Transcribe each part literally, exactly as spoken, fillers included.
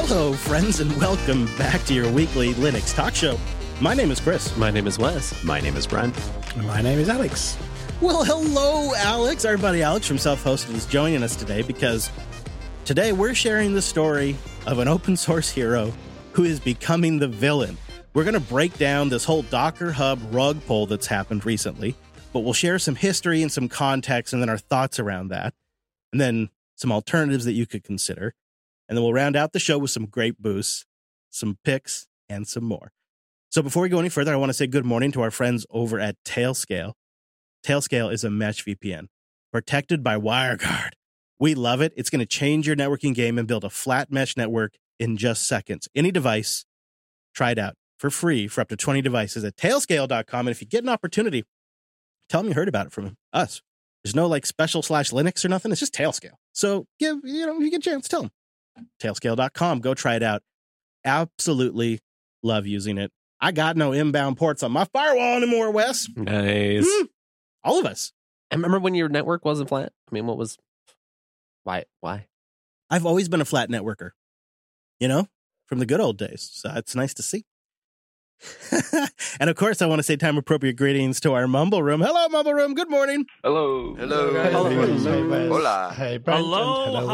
Hello, friends, and welcome back to your weekly Linux talk show. My name is Chris. My name is Wes. My name is Brent. My name is Alex. Well, hello, Alex. Our buddy Alex from Self-Hosted is joining us today because today we're sharing the story of an open source hero who is becoming the villain. We're going to break down this whole Docker Hub rug pull that's happened recently, but we'll share some history and some context and then our thoughts around that, and then some alternatives that you could consider. And then we'll round out the show with some great boosts, some picks, and some more. So before we go any further, I want to say good morning to our friends over at Tailscale. Tailscale is a mesh V P N protected by WireGuard. We love it. It's going to change your networking game and build a flat mesh network in just seconds. Any device, try it out for free for up to twenty devices at tailscale dot com. And if you get an opportunity, tell them you heard about it from us. There's no like special slash Linux or nothing. It's just Tailscale. So give, you know, if you get a chance, tell them. tailscale dot com. Go try it out. Absolutely love using it. I got no inbound ports on my firewall anymore, Wes. Nice. Mm, all of us. I remember when your network wasn't flat. I mean, what was... Why? Why? I've always been a flat networker, you know, from the good old days. So it's nice to see. And of course, I want to say time appropriate greetings to our Mumble Room. Hello, Mumble Room. Good morning. Hello. Hello. Hello. Hello. Hola. Hey, Brent. Hello. Hello,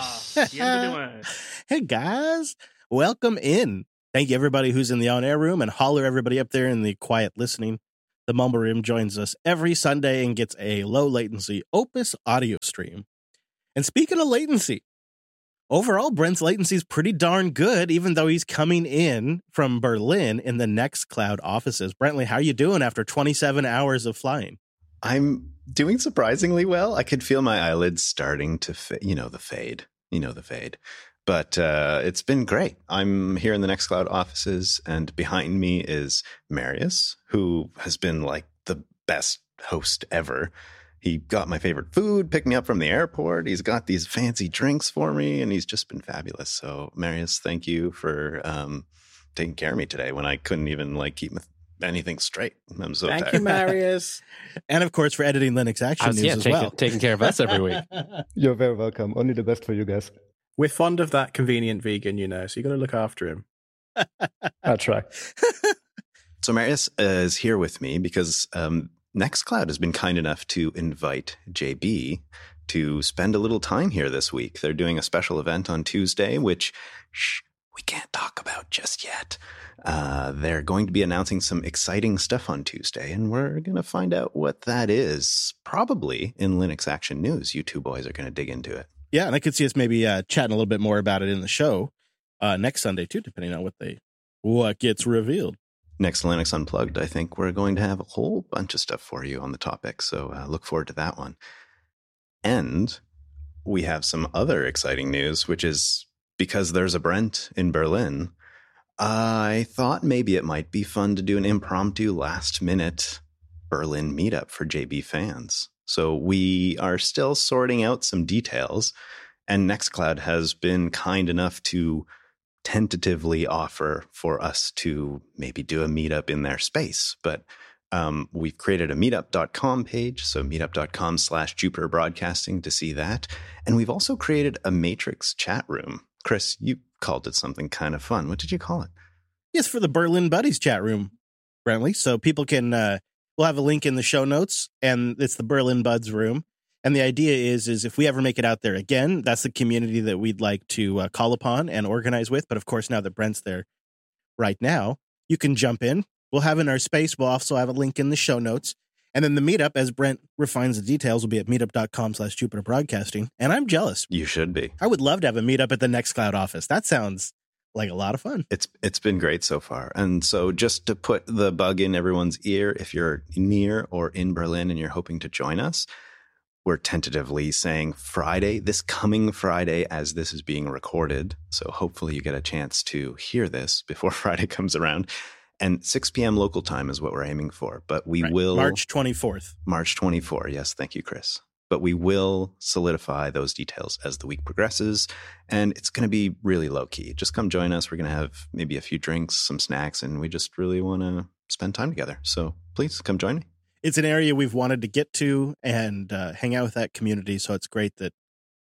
Alex. Hey, guys. Welcome in. Thank you, everybody who's in the on-air room, and holler everybody up there in the quiet listening. The Mumble Room joins us every Sunday and gets a low-latency Opus audio stream. And speaking of latency, overall, Brent's latency is pretty darn good, even though he's coming in from Berlin in the Nextcloud offices. Brentley, how are you doing after twenty-seven hours of flying? I'm doing surprisingly well. I could feel my eyelids starting to, fa- you know, the fade, you know, the fade. But uh, it's been great. I'm here in the Nextcloud offices, and behind me is Marius, who has been like the best host ever. He got my favorite food, picked me up from the airport. He's got these fancy drinks for me, and he's just been fabulous. So, Marius, thank you for um, taking care of me today when I couldn't even like keep anything straight. I'm so Thank tired. you, Marius. And of course, for editing Linux Action I was, News yeah, as taking, well. taking care of us every week. You're very welcome. Only the best for you guys. We're fond of that convenient vegan, you know, so you got to look after him. I'll try. So Marius is here with me because um, Nextcloud has been kind enough to invite J B to spend a little time here this week. They're doing a special event on Tuesday, which shh, we can't talk about just yet. Uh, they're going to be announcing some exciting stuff on Tuesday, and we're going to find out what that is, probably in Linux Action News. You two boys are going to dig into it. Yeah, and I could see us maybe uh, chatting a little bit more about it in the show uh, next Sunday, too, depending on what they what gets revealed. Next Linux Unplugged, I think we're going to have a whole bunch of stuff for you on the topic, so uh, look forward to that one. And we have some other exciting news, which is because there's a Brent in Berlin, I thought maybe it might be fun to do an impromptu last-minute Berlin meetup for J B fans. So we are still sorting out some details, and Nextcloud has been kind enough to tentatively offer for us to maybe do a meetup in their space. But um, we've created a meetup dot com page, so meetup dot com slash Jupiter Broadcasting to see that. And we've also created a Matrix chat room. Chris, you called it something kind of fun. What did you call it? Yes, for the Berlin Buddies chat room, Brentley. So people can... Uh, We'll have a link in the show notes, and it's the Berlin Buds room. And the idea is, is if we ever make it out there again, that's the community that we'd like to uh, call upon and organize with. But of course, now that Brent's there right now, you can jump in. We'll have in our space. We'll also have a link in the show notes. And then the meetup, as Brent refines the details, will be at meetup dot com slash Jupiter Broadcasting. And I'm jealous. You should be. I would love to have a meetup at the Nextcloud office. That sounds like a lot of fun. It's it's been great so far. And so just to put the bug in everyone's ear, if you're near or in Berlin and you're hoping to join us, we're tentatively saying Friday, this coming Friday, as this is being recorded. So hopefully you get a chance to hear this before Friday comes around. And six p.m. local time is what we're aiming for. But we Right. will... March twenty-fourth. March twenty-fourth. Yes, thank you, Chris. But we will solidify those details as the week progresses, and it's going to be really low-key. Just come join us. We're going to have maybe a few drinks, some snacks, and we just really want to spend time together. So please come join me. It's an area we've wanted to get to and uh, hang out with that community, so it's great that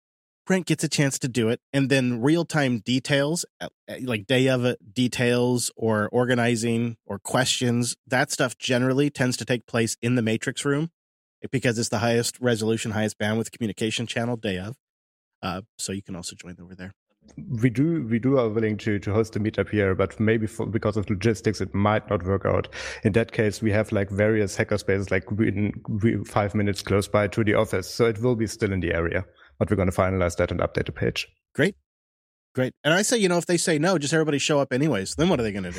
Brent gets a chance to do it, and then real-time details, like day of details or organizing or questions, that stuff generally tends to take place in the Matrix room because it's the highest resolution, highest bandwidth communication channel day of. Uh, so you can also join over there. We do we do are willing to to host a meetup here, but maybe for, because of logistics, it might not work out. In that case, we have like various hackerspaces, like within five minutes close by to the office, so it will be still in the area. But we're going to finalize that and update the page. Great, great. And I say, you know, if they say no, just everybody show up anyways. Then what are they going to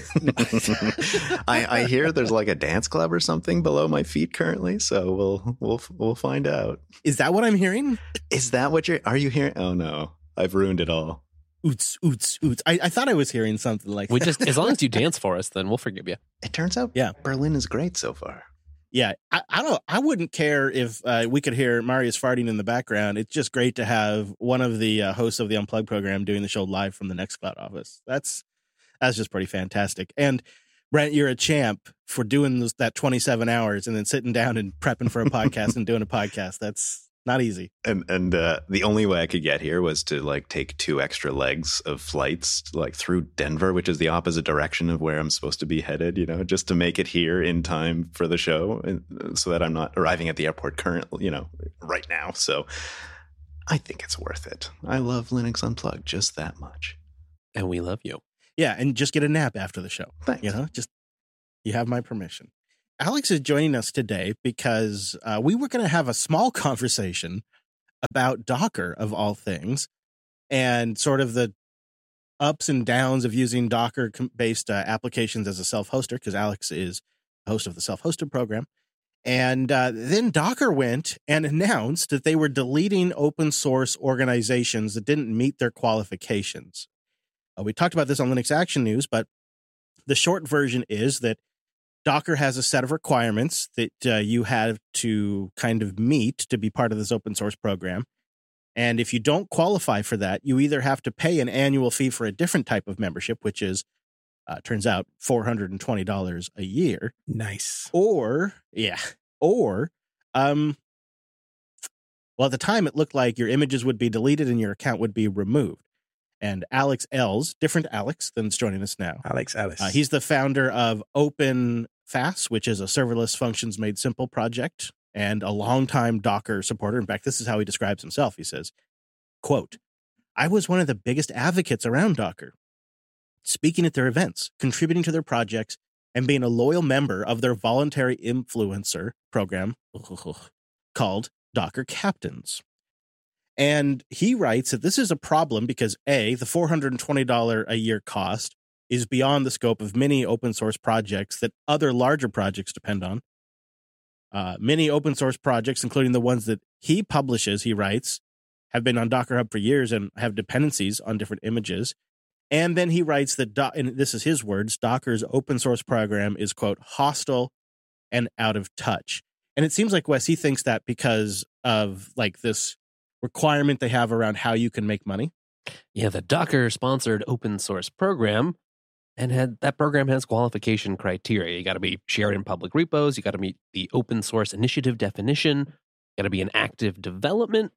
do? I, I hear there's like a dance club or something below my feet currently, so we'll we'll we'll find out. Is that what I'm hearing? Is that what you're? Are you hearing? Oh no, I've ruined it all. Oots, oots, oots. I, I thought I was hearing something like we that. just, as long as you dance for us, then we'll forgive you. It turns out yeah. Berlin is great so far. Yeah, I, I don't. I wouldn't care if uh, we could hear Marius farting in the background. It's just great to have one of the uh, hosts of the Unplugged program doing the show live from the Nextcloud office. That's that's just pretty fantastic. And Brent, you're a champ for doing this, that twenty-seven hours and then sitting down and prepping for a podcast and doing a podcast. That's not easy. And and uh, the only way I could get here was to like take two extra legs of flights like through Denver, which is the opposite direction of where I'm supposed to be headed, you know, just to make it here in time for the show, so that I'm not arriving at the airport currently, you know, right now. So I think it's worth it. I love Linux Unplugged just that much. And we love you. Yeah, and just get a nap after the show. Thanks. You know, just you have my permission. Alex is joining us today because uh, we were going to have a small conversation about Docker, of all things, and sort of the ups and downs of using Docker-based uh, applications as a self-hoster, because Alex is host of the self-hosted program. And uh, then Docker went and announced that they were deleting open source organizations that didn't meet their qualifications. Uh, we talked about this on Linux Action News, but the short version is that Docker has a set of requirements that uh, you have to kind of meet to be part of this open source program. And if you don't qualify for that, you either have to pay an annual fee for a different type of membership, which is, uh, turns out, four hundred twenty dollars a year. Nice. Or, yeah, or, um, well, at the time, it looked like your images would be deleted and your account would be removed. And Alex Els, different Alex than's joining us now. Alex Ellis. Uh, he's the founder of OpenFast, which is a serverless functions made simple project and a longtime Docker supporter. In fact, this is how he describes himself. He says, quote, I was one of the biggest advocates around Docker, speaking at their events, contributing to their projects, and being a loyal member of their voluntary influencer program called Docker Captains. And he writes that this is a problem because, A, the four hundred twenty dollars a year cost is beyond the scope of many open source projects that other larger projects depend on. Uh, many open source projects, including the ones that he publishes, he writes, have been on Docker Hub for years and have dependencies on different images. And then he writes that, Do- and this is his words, Docker's open source program is, quote, hostile and out of touch. And it seems like, Wes, he thinks that because of like this requirement they have around how you can make money. Yeah, the Docker sponsored open source program, and had that program has qualification criteria. You got to be shared in public repos. You got to meet the open source initiative definition. You got to be in active development,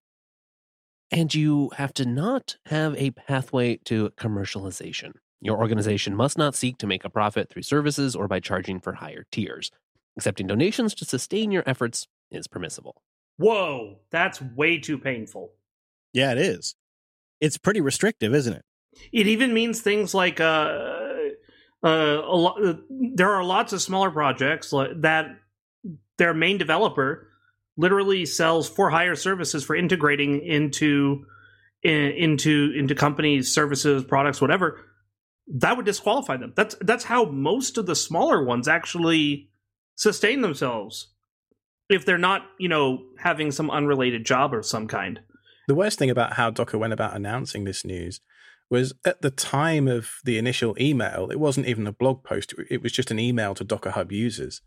and you have to not have a pathway to commercialization. Your organization must not seek to make a profit through services or by charging for higher tiers. Accepting donations to sustain your efforts is permissible. Whoa, that's way too painful. Yeah, it is. It's pretty restrictive, isn't it? It even means things like uh, uh, a lot. Uh, there are lots of smaller projects that their main developer literally sells for hire services for integrating into in, into into companies, services, products, whatever. That would disqualify them. That's that's how most of the smaller ones actually sustain themselves. If they're not, you know, having some unrelated job of some kind. The worst thing about how Docker went about announcing this news was at the time of the initial email, it wasn't even a blog post. It was just an email to Docker Hub users.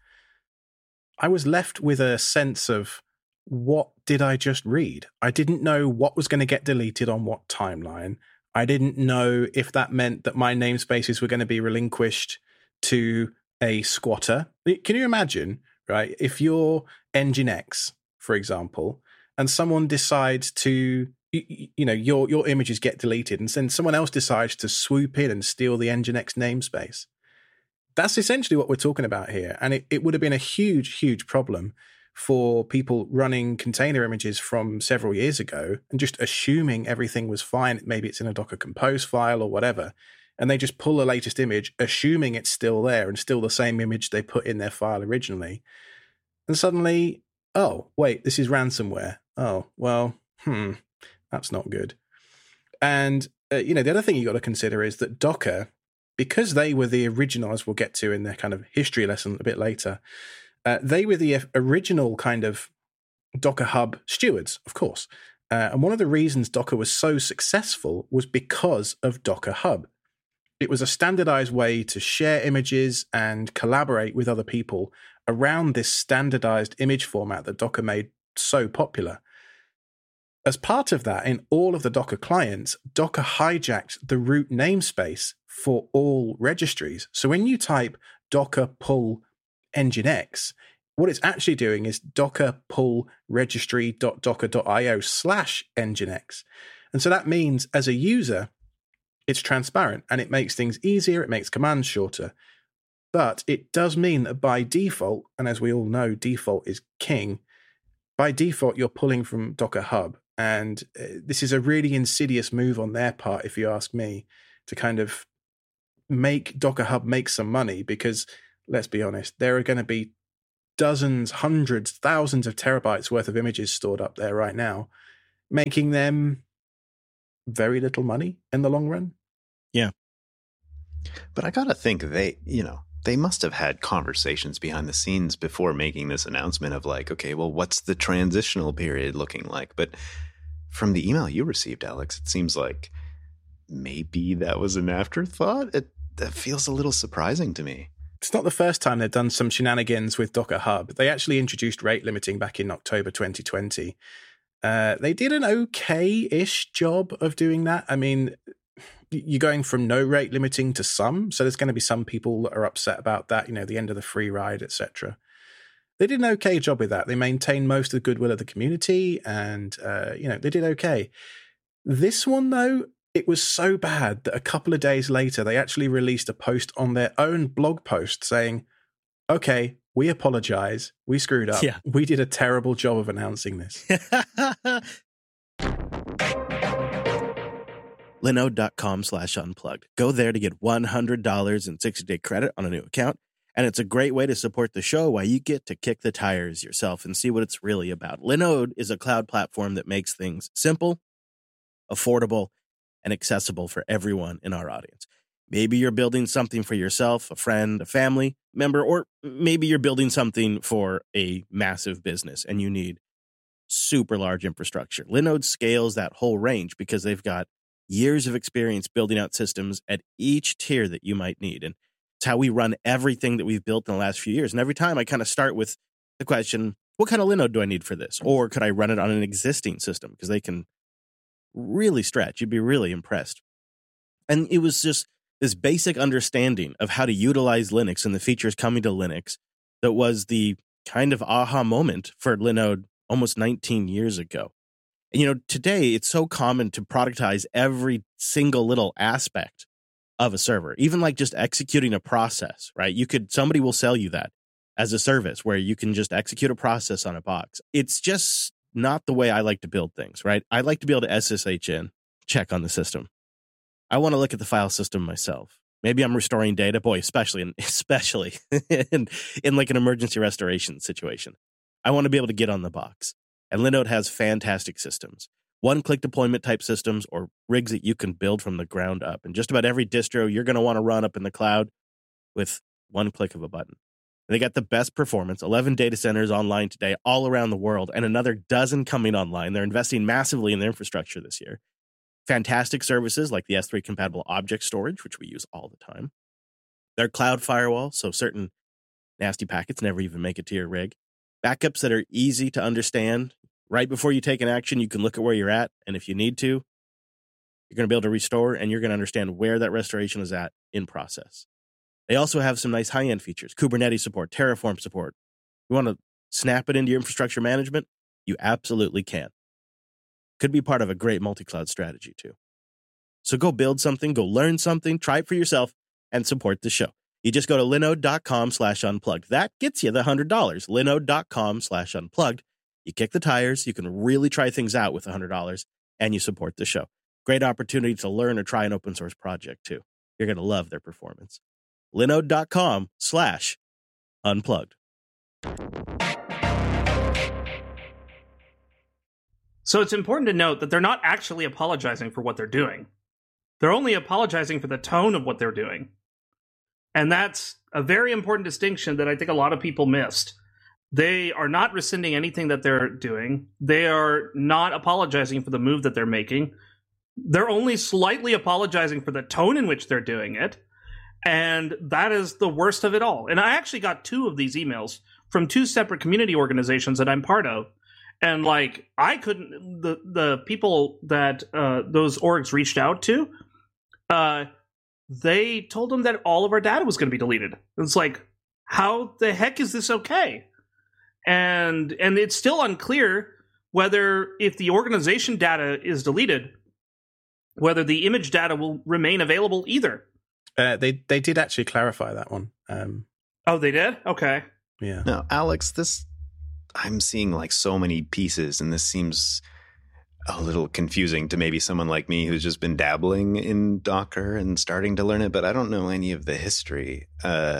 I was left with a sense of, what did I just read? I didn't know what was going to get deleted on what timeline. I didn't know if that meant that my namespaces were going to be relinquished to a squatter. Can you imagine? Right? If you're Nginx, for example, and someone decides to, you, you know, your your images get deleted, and then someone else decides to swoop in and steal the Nginx namespace. That's essentially what we're talking about here. And it, it would have been a huge, huge problem for people running container images from several years ago and just assuming everything was fine. Maybe it's in a Docker Compose file or whatever. And they just pull the latest image, assuming it's still there and still the same image they put in their file originally. And suddenly, oh, wait, this is ransomware. Oh, well, hmm, that's not good. And, uh, you know, the other thing you got to consider is that Docker, because they were the original, as we'll get to in their kind of history lesson a bit later, uh, they were the original kind of Docker Hub stewards, of course. Uh, and one of the reasons Docker was so successful was because of Docker Hub. It was a standardized way to share images and collaborate with other people around this standardized image format that Docker made so popular. As part of that, in all of the Docker clients, Docker hijacked the root namespace for all registries. So when you type docker pull nginx, what it's actually doing is docker pull registry.docker.io slash nginx. And so that means as a user, it's transparent and it makes things easier, it makes commands shorter. But it does mean that by default, and as we all know, default is king, by default, you're pulling from Docker Hub. And uh, this is a really insidious move on their part, if you ask me, to kind of make Docker Hub make some money, because let's be honest, there are going to be dozens, hundreds, thousands of terabytes worth of images stored up there right now, making them very little money in the long run. Yeah. But I got to think they, you know, they must have had conversations behind the scenes before making this announcement of like, okay, well, what's the transitional period looking like? But from the email you received, Alex, it seems like maybe that was an afterthought. It that feels a little surprising to me. It's not the first time they've done some shenanigans with Docker Hub. They actually introduced rate limiting back in October twenty twenty. Uh, they did an okay-ish job of doing that. I mean, you're going from no rate limiting to some, so there's going to be some people that are upset about that, you know, the end of the free ride, et cetera. They did an okay job with that. They maintained most of the goodwill of the community, and, uh, you know, they did okay. This one, though, it was so bad that a couple of days later, they actually released a post on their own blog post saying, okay, we apologize. We screwed up. Yeah. We did a terrible job of announcing this. Linode.com slash unplugged. Go there to get one hundred dollars in sixty-day credit on a new account. And it's a great way to support the show while you get to kick the tires yourself and see what it's really about. Linode is a cloud platform that makes things simple, affordable, and accessible for everyone in our audience. Maybe you're building something for yourself, a friend, a family member, or maybe you're building something for a massive business and you need super large infrastructure. Linode scales that whole range because they've got years of experience building out systems at each tier that you might need. And it's how we run everything that we've built in the last few years. And every time I kind of start with the question, what kind of Linode do I need for this? Or could I run it on an existing system? Because they can really stretch. You'd be really impressed. And it was just this basic understanding of how to utilize Linux and the features coming to Linux that was the kind of aha moment for Linode almost nineteen years ago. And, you know, today it's so common to productize every single little aspect of a server, even like just executing a process, right? You could, somebody will sell you that as a service where you can just execute a process on a box. It's just not the way I like to build things, right? I like to be able to S S H in, check on the system. I want to look at the file system myself. Maybe I'm restoring data, boy, especially in, especially in, in like an emergency restoration situation. I want to be able to get on the box. And Linode has fantastic systems. One-click deployment type systems or rigs that you can build from the ground up. And just about every distro you're going to want to run up in the cloud with one click of a button. And they got the best performance, eleven data centers online today all around the world, and another dozen coming online. They're investing massively in their infrastructure this year. Fantastic services like the S three compatible object storage, which we use all the time. Their cloud firewall, so certain nasty packets never even make it to your rig. Backups that are easy to understand. Right before you take an action, you can look at where you're at, and if you need to, you're going to be able to restore, and you're going to understand where that restoration is at in process. They also have some nice high-end features, Kubernetes support, Terraform support. You want to snap it into your infrastructure management? You absolutely can. could be part of a great multi-cloud strategy too. So go build something, go learn something, try it for yourself, and support the show. You just go to linode.com slash unplugged. That gets you the one hundred dollars. Linode.com slash unplugged. You kick the tires. You can really try things out with one hundred dollars, and you support the show. Great opportunity to learn or try an open source project too. You're going to love their performance. Linode.com slash unplugged. So it's important to note that they're not actually apologizing for what they're doing. They're only apologizing for the tone of what they're doing. And that's a very important distinction that I think a lot of people missed. They are not rescinding anything that they're doing. They are not apologizing for the move that they're making. They're only slightly apologizing for the tone in which they're doing it. And that is the worst of it all. And I actually got two of these emails from two separate community organizations that I'm part of. And like, I couldn't, the, the people that uh, those orgs reached out to, uh, they told them that all of our data was going to be deleted. It's like, how the heck is this okay? And and it's still unclear whether, if the organization data is deleted, whether the image data will remain available either. Uh, they they did actually clarify that one. Um, oh, they did? Okay. Yeah. No, Alex, this, I'm seeing like so many pieces, and this seems a little confusing to maybe someone like me who's just been dabbling in Docker and starting to learn it, but I don't know any of the history. Uh,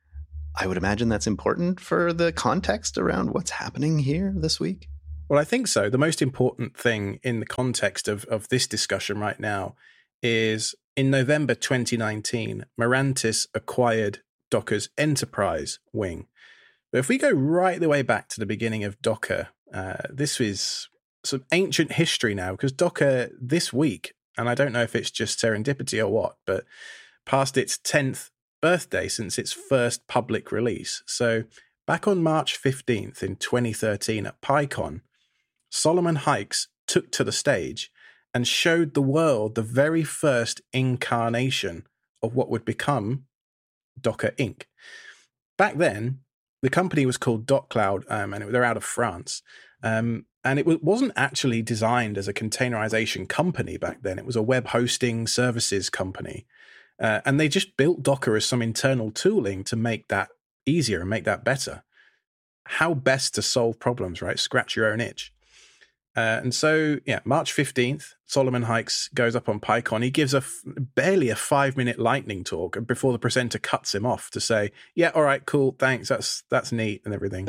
I would imagine that's important for the context around what's happening here this week. Well, I think so. The most important thing in the context of, of this discussion right now is in November twenty nineteen, Mirantis acquired Docker's enterprise wing. But if we go right the way back to the beginning of Docker, uh, this is some ancient history now, because Docker this week, and I don't know if it's just serendipity or what, but passed its tenth birthday since its first public release. So back on March fifteenth in twenty thirteen at PyCon, Solomon Hykes took to the stage and showed the world the very first incarnation of what would become Docker Incorporated. Back then, the company was called DocCloud, um, and they're out of France. Um, and it w- wasn't actually designed as a containerization company back then. It was a web hosting services company. Uh, and they just built Docker as some internal tooling to make that easier and make that better. How best to solve problems, right? Scratch your own itch. Uh, and so, yeah, March fifteenth, Solomon Hykes goes up on PyCon. He gives a f- barely a five-minute lightning talk before the presenter cuts him off to say, yeah, all right, cool, thanks, that's that's neat and everything.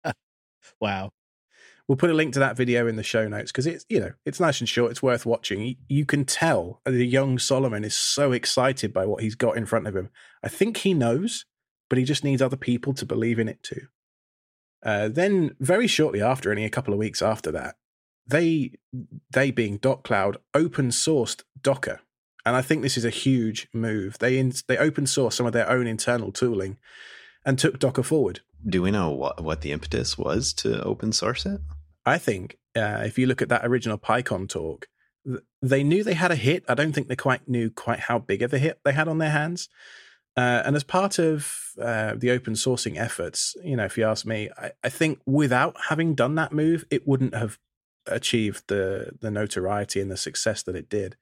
Wow. We'll put a link to that video in the show notes because it's, you know, it's nice and short. It's worth watching. You can tell the young Solomon is so excited by what he's got in front of him. I think he knows, but he just needs other people to believe in it too. Uh, then very shortly after, only a couple of weeks after that, they, they being DocCloud, open sourced Docker. And I think this is a huge move. They in, they open sourced some of their own internal tooling and took Docker forward. Do we know what, what the impetus was to open source it? I think uh, if you look at that original PyCon talk, th- they knew they had a hit. I don't think they quite knew quite how big of a hit they had on their hands. Uh, and as part of uh, the open sourcing efforts, you know, if you ask me, I, I think without having done that move, it wouldn't have achieved the the notoriety and the success that it did.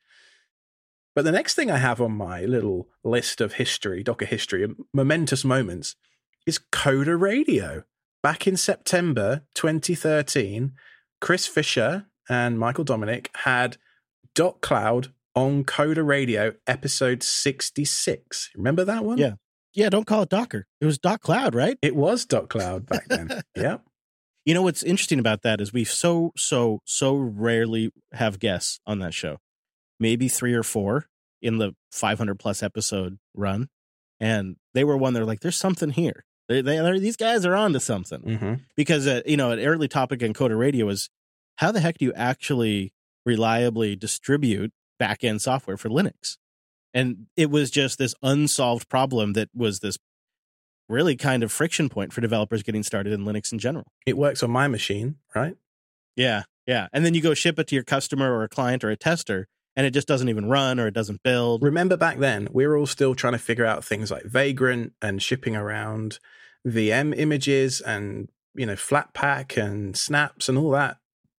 But the next thing I have on my little list of history, Docker history, momentous moments, is Coder Radio. Back in September twenty thirteen, Chris Fisher and Michael Dominic had DocCloud on Coder Radio, episode sixty-six. Remember that one? Yeah. Yeah, don't call it Docker. It was DocCloud, right? It was DocCloud back then. Yeah. You know, what's interesting about that is we so, so, so rarely have guests on that show. Maybe three or four in the five hundred plus episode run. And they were one, they're like, there's something here. They, they, they're, these guys are on to something. Mm-hmm. Because, uh, you know, an early topic in Coder Radio was how the heck do you actually reliably distribute back-end software for Linux? And it was just this unsolved problem that was this really kind of friction point for developers getting started in Linux in general. It works on my machine, right? Yeah, yeah. And then you go ship it to your customer or a client or a tester, and it just doesn't even run or it doesn't build. Remember back then, we were all still trying to figure out things like Vagrant and shipping around V M images and, you know, Flatpak and snaps and all that.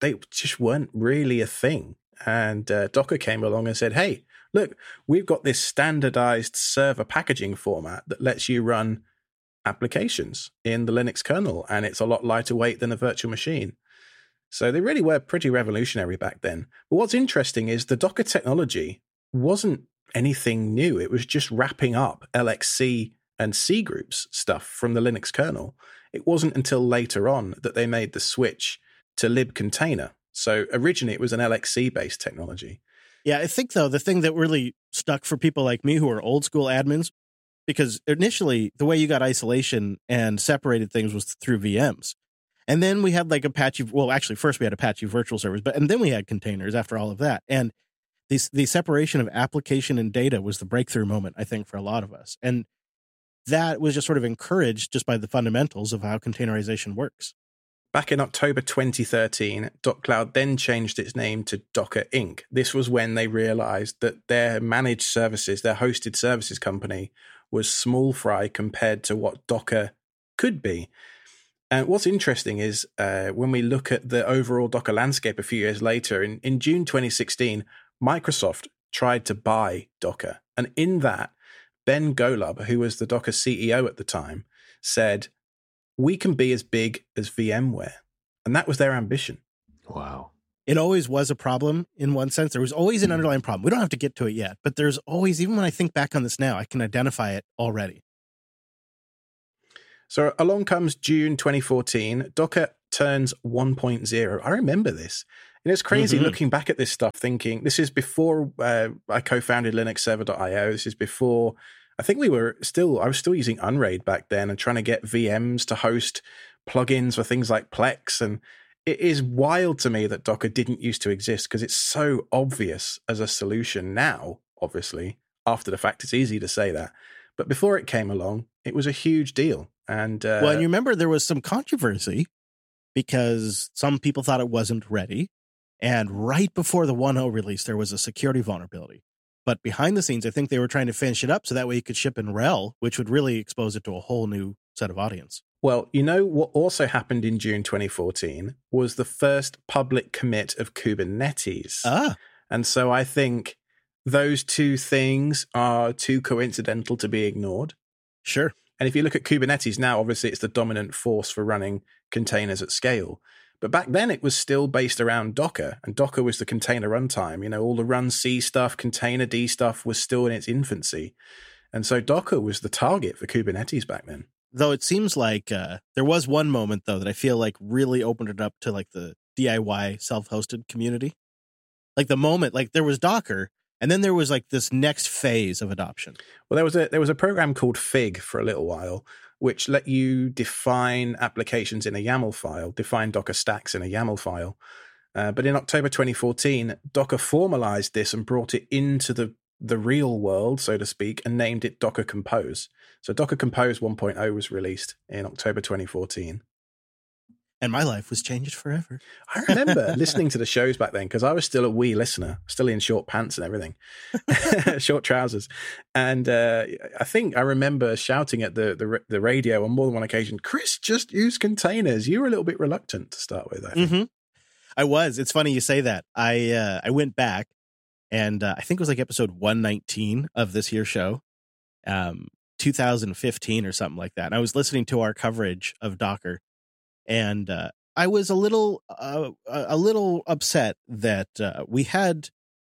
they just weren't really a thing. And uh, Docker came along and said, hey, look, we've got this standardized server packaging format that lets you run applications in the Linux kernel, and it's a lot lighter weight than a virtual machine. So they really were pretty revolutionary back then. But what's interesting is the Docker technology wasn't anything new. It was just wrapping up L X C and C groups stuff from the Linux kernel. It wasn't until later on that they made the switch to libcontainer. So originally it was an L X C-based technology. Yeah, I think, though, the thing that really stuck for people like me who are old school admins, because initially the way you got isolation and separated things was through V Ms. And then we had like Apache, well, actually first we had Apache virtual servers, but and then we had containers after all of that. And the, the separation of application and data was the breakthrough moment, I think, for a lot of us. And that was just sort of encouraged just by the fundamentals of how containerization works. Back in October twenty thirteen, DocCloud then changed its name to Docker Incorporated. This was when they realized that their managed services, their hosted services company, was small fry compared to what Docker could be. And what's interesting is uh, when we look at the overall Docker landscape a few years later, in, in June twenty sixteen, Microsoft tried to buy Docker. And in that, Ben Golub, who was the Docker C E O at the time, said, we can be as big as VMware. And that was their ambition. Wow. It always was a problem in one sense. There was always an underlying problem. We don't have to get to it yet, but there's always, even when I think back on this now, I can identify it already. So along comes June twenty fourteen, Docker turns one point oh. I remember this. And it's crazy mm-hmm. looking back at this stuff, thinking this is before uh, I co-founded Linux Server dot io. This is before, I think we were still, I was still using Unraid back then and trying to get V Ms to host plugins for things like Plex. And it is wild to me that Docker didn't used to exist because it's so obvious as a solution now, obviously. After the fact, it's easy to say that. But before it came along, it was a huge deal. And uh, well, and you remember there was some controversy because some people thought it wasn't ready. And right before the one point oh release, there was a security vulnerability. But behind the scenes, I think they were trying to finish it up so that way you could ship in R H E L, which would really expose it to a whole new set of audience. Well, you know what also happened in June twenty fourteen was the first public commit of Kubernetes. Ah. And so I think those two things are too coincidental to be ignored. Sure. And if you look at Kubernetes now, obviously it's the dominant force for running containers at scale. But back then it was still based around Docker, and Docker was the container runtime. You know, all the run C stuff, container D stuff was still in its infancy. And so Docker was the target for Kubernetes back then. Though it seems like uh, there was one moment, though, that I feel like really opened it up to like the D I Y self-hosted community. Like the moment, like there was Docker, and then there was like this next phase of adoption. Well, there was a there was a program called Fig for a little while, which let you define applications in a YAML file, define Docker stacks in a YAML file. Uh, but in October twenty fourteen, Docker formalized this and brought it into the, the real world, so to speak, and named it Docker Compose. So Docker Compose one point oh was released in October twenty fourteen. And my life was changed forever. I remember listening to the shows back then because I was still a wee listener, still in short pants and everything, short trousers. And uh, I think I remember shouting at the, the the radio on more than one occasion, Chris, just use containers. You were a little bit reluctant to start with, I think. Mm-hmm. I was. It's funny you say that. I uh, I went back and uh, I think it was like episode one nineteen of this here show, um, two thousand fifteen or something like that. And I was listening to our coverage of Docker. And uh, I was a little, uh, a little upset that uh, we had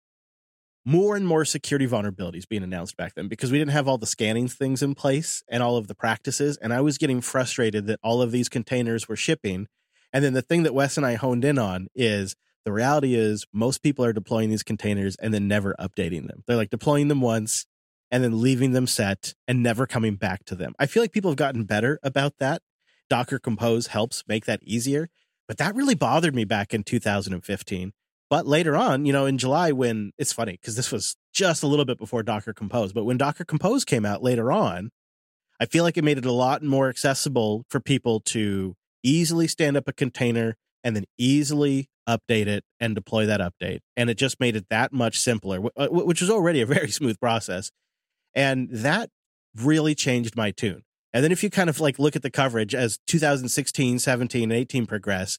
more and more security vulnerabilities being announced back then because we didn't have all the scanning things in place and all of the practices. And I was getting frustrated that all of these containers were shipping. And then the thing that Wes and I honed in on is the reality is most people are deploying these containers and then never updating them. They're like deploying them once and then leaving them set and never coming back to them. I feel like people have gotten better about that. Docker Compose helps make that easier, but that really bothered me back in two thousand fifteen. But later on, you know, in July, when it's funny because this was just a little bit before Docker Compose, but when Docker Compose came out later on, I feel like it made it a lot more accessible for people to easily stand up a container and then easily update it and deploy that update. And it just made it that much simpler, which was already a very smooth process. And that really changed my tune. And then if you kind of like look at the coverage as two thousand sixteen, seventeen, and eighteen progress,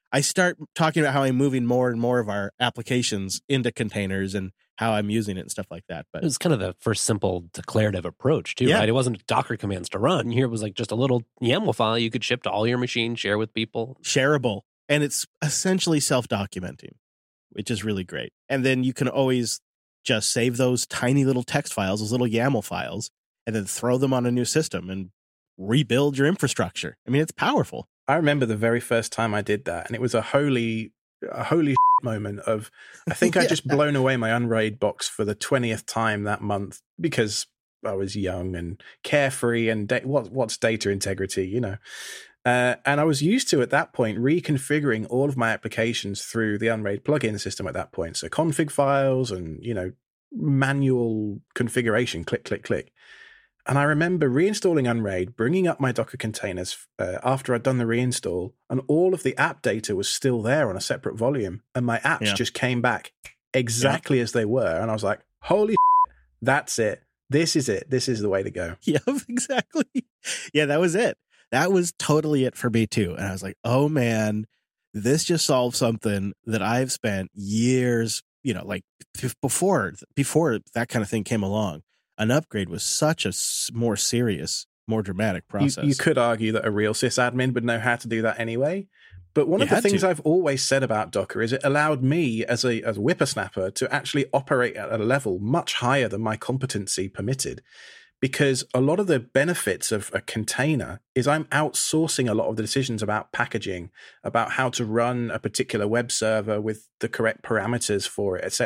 I start talking about how I'm moving more and more of our applications into containers and how I'm using it and stuff like that. But it was kind of the first simple declarative approach too, Yeah. right? It wasn't Docker commands to run. Here it was like just a little YAML file you could ship to all your machines, share with people. shareable, and it's essentially self-documenting, which is really great. And then you can always just save those tiny little text files, those little YAML files, and then throw them on a new system and rebuild your infrastructure. I mean, it's powerful. I remember the very first time I did that, and it was a holy, a holy moment of, I think I Yeah. just blown away my Unraid box for the twentieth time that month because I was young and carefree and da- what, what's data integrity, you know? Uh, and I was used to, at that point, reconfiguring all of my applications through the Unraid plugin system at that point. So config files and, you know, manual configuration, click, click, click. And I remember reinstalling Unraid, bringing up my Docker containers uh, after I'd done the reinstall, and all of the app data was still there on a separate volume. And my apps Yeah. just came back exactly as they were. And I was like, holy shit, that's it. This is it. This is the way to go. Yeah, exactly. Yeah, that was it. That was totally it for me too. And I was like, oh man, this just solved something that I've spent years, you know, like before, before that kind of thing came along. An upgrade was such a s- more serious, more dramatic You, process. you could argue that a real sysadmin would know how to do that anyway. But one You of the had things to. I've always said about Docker is it allowed me as a, as a whippersnapper to actually operate at a level much higher than my competency permitted. Because a lot of the benefits of a container is I'm outsourcing a lot of the decisions about packaging, about how to run a particular web server with the correct parameters for it, et cetera.